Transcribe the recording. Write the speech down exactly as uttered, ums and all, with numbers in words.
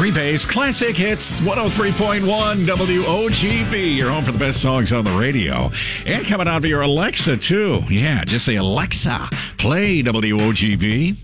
Green Bay's Classic Hits, one oh three point one W O G B. Your home for the best songs on the radio. And coming out of your Alexa, too. Yeah, just say, Alexa, play W O G B.